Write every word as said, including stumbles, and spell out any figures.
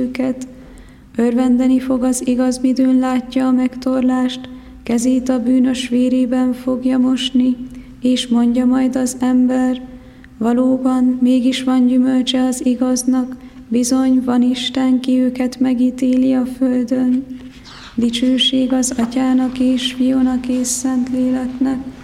őket. Örvendeni fog az igaz, midőn látja a megtorlást, kezét a bűnös vérében fogja mosni, és mondja majd az ember, valóban mégis van gyümölcse az igaznak, bizony van Isten, ki őket megítéli a földön. Dicsőség az Atyának és Fiúnak és Szentléleknek,